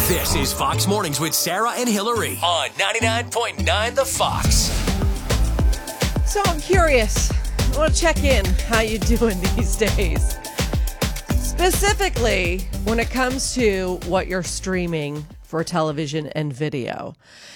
This is Fox Mornings with Sarah and Hillary on 99.9 The Fox. So I'm curious. I want to check in. How you doing these days? Specifically, when it comes to what you're streaming for television and video.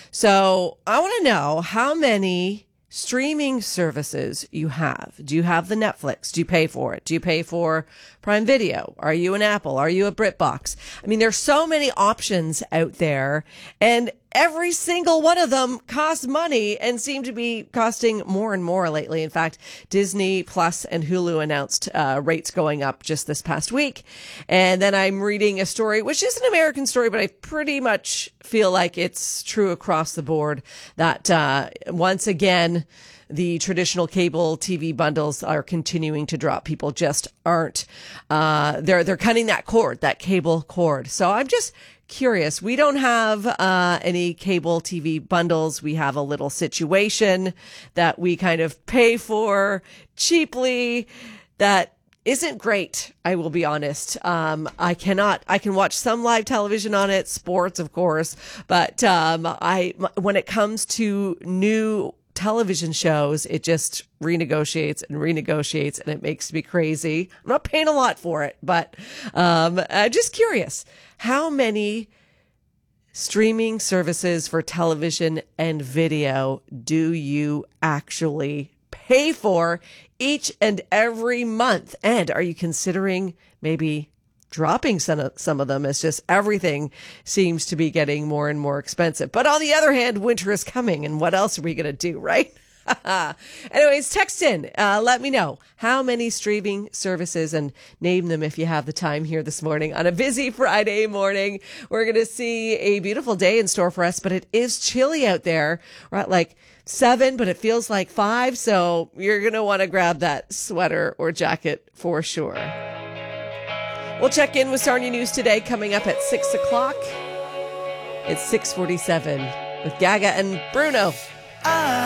So I want to know how many streaming services you have. Do you have the Netflix? Do you pay for it? Do you pay for Prime Video? Are you an Apple? Are you a BritBox? I mean, there's so many options out there, and every single one of them costs money and seem to be costing more and more lately. In fact, Disney Plus and Hulu announced rates going up just this past week. And then I'm reading a story, which is an American story, but I pretty much feel like it's true across the board, that once again, the traditional cable TV bundles are continuing to drop. People just aren't, they're cutting that cord, that cable cord. So I'm just curious. We don't have any cable TV bundles. We have a little situation that we kind of pay for cheaply that isn't great. I will be honest. I can watch some live television on it, sports, of course, but when it comes to new television shows, it just renegotiates, and it makes me crazy. I'm not paying a lot for it, but I'm just curious. How many streaming services for television and video do you actually pay for each and every month? And are you considering maybe dropping some of them? As just everything seems to be getting more and more expensive. But on the other hand, winter is coming, and what else are we going to do, right? Anyways, text in. Let me know how many streaming services, and name them if you have the time here this morning on a busy Friday morning. We're going to see a beautiful day in store for us, but it is chilly out there. We're at like 7, but it feels like 5. So you're going to want to grab that sweater or jacket for sure. We'll check in with Sarnia News Today coming up at 6 o'clock. It's 6:47 with Gaga and Bruno.